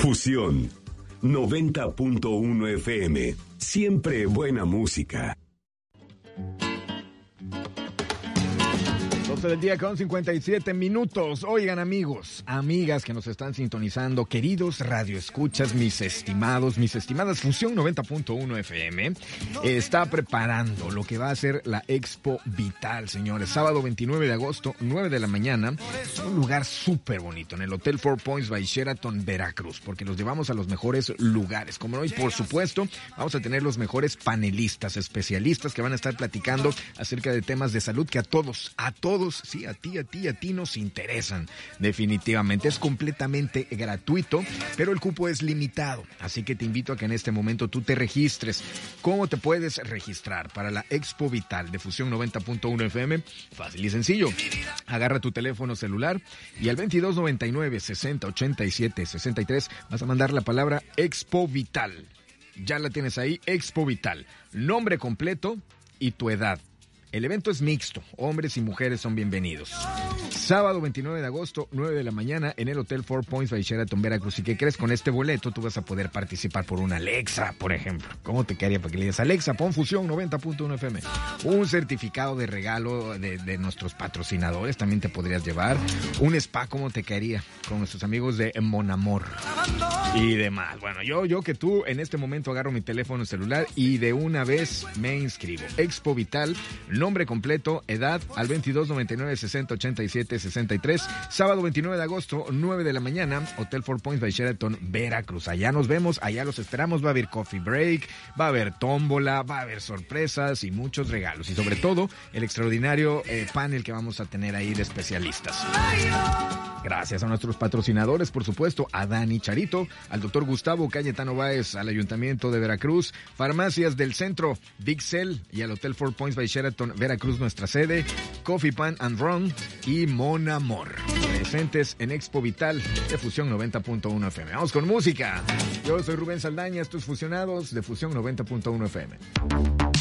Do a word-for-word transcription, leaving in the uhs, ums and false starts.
Fusión noventa punto uno F M. Siempre buena música. doce del día con cincuenta y siete minutos. Oigan, amigos, amigas que nos están sintonizando, queridos radioescuchas, mis estimados, mis estimadas, Fusión noventa punto uno F M está preparando lo que va a ser la Expo Vital, señores. Sábado veintinueve de agosto, nueve de la mañana, un lugar súper bonito, en el Hotel Four Points by Sheraton, Veracruz, porque los llevamos a los mejores lugares. Como hoy, por supuesto, vamos a tener los mejores panelistas, especialistas que van a estar platicando acerca de temas de salud que a todos, a todos, sí, a ti, a ti, a ti nos interesan. Definitivamente es completamente gratuito, pero el cupo es limitado, así que te invito a que en este momento tú te registres. ¿Cómo te puedes registrar para la Expo Vital de Fusión noventa punto uno F M? Fácil y sencillo. Agarra tu teléfono celular y al veintidós noventa y nueve, sesenta, ochenta y siete, sesenta y tres vas a mandar la palabra Expo Vital. Ya la tienes ahí, Expo Vital. Nombre completo y tu edad. El evento es mixto, hombres y mujeres son bienvenidos. Sábado veintinueve de agosto, nueve de la mañana, en el Hotel Four Points by Sheraton, Veracruz. ¿Y qué crees? Con este boleto tú vas a poder participar por una Alexa, por ejemplo. ¿Cómo te quedaría para que le digas, Alexa, pon Fusión noventa punto uno F M? Un certificado de regalo de, de nuestros patrocinadores también te podrías llevar. Un spa, ¿cómo te quedaría? Con nuestros amigos de Mon Amor y demás. Bueno, yo, yo que tú en este momento agarro mi teléfono celular y de una vez me inscribo. Expo Vital, nombre completo, edad, al veintidós noventa y nueve, sesenta, ochenta y siete, sesenta y tres. Sábado veintinueve de agosto, nueve de la mañana, Hotel Four Points by Sheraton, Veracruz. Allá nos vemos, allá los esperamos. Va a haber coffee break, va a haber tómbola, va a haber sorpresas y muchos regalos. Y sobre todo, el extraordinario eh, panel que vamos a tener ahí de especialistas. Gracias a nuestros patrocinadores, por supuesto, a Dani Charito, al doctor Gustavo Cayetano Báez, al Ayuntamiento de Veracruz, Farmacias del Centro, Big Cell y al Hotel Four Points by Sheraton, Veracruz, nuestra sede, Coffee Pan and Ron y Mon Amor. Presentes en Expo Vital de Fusión noventa punto uno F M. Vamos con música. Yo soy Rubén Saldaña, estos Fusionados de Fusión noventa punto uno F M.